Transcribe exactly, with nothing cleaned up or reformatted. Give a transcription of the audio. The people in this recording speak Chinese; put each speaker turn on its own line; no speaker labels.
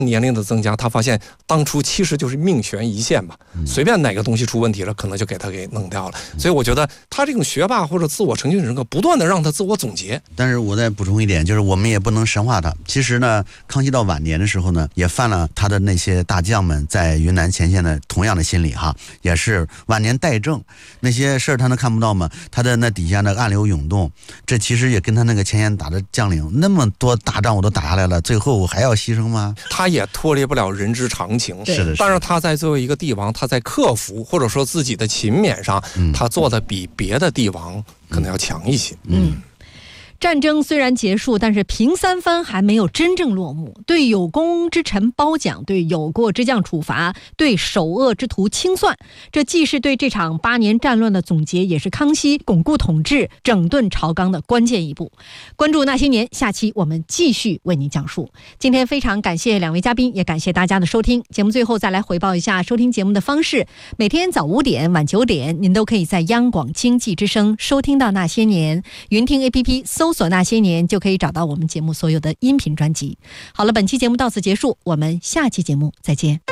年龄的增加，他发现当初其实就是命悬一线嘛，随便哪个东西出问题了，可能就给他给弄掉了。所以我觉得他这种学霸或者自我成就人格，不断的让他自我总结。
但是我再补充一点，就是我们也不能神化他。其实呢，康熙到晚年的时候呢，也犯了他的那些大将们在云南前线的同样的心理哈，也是晚年怠政，那些事儿他能看不到吗？他的那底下的暗流涌动，这其实也跟他那个前线打的将领那么多大仗我都打下来了，最后我还要牺牲吗？
他也脱离不了人之常情。
是的，
但是他在作为一个帝王，他在克服或者说自己的勤勉上，嗯、他做的比别的帝王可能要强一些。
嗯。嗯，战争虽然结束，但是平三藩还没有真正落幕。对有功之臣褒奖，对有过之将处罚，对首恶之徒清算，这既是对这场八年战乱的总结，也是康熙巩固统治、整顿朝纲的关键一步。关注那些年，下期我们继续为您讲述。今天非常感谢两位嘉宾，也感谢大家的收听。节目最后再来回报一下收听节目的方式：每天早五点、晚九点，您都可以在央广经济之声收听到那些年。云听 A P P 搜索那些年，就可以找到我们节目所有的音频专辑。好了，本期节目到此结束，我们下期节目再见。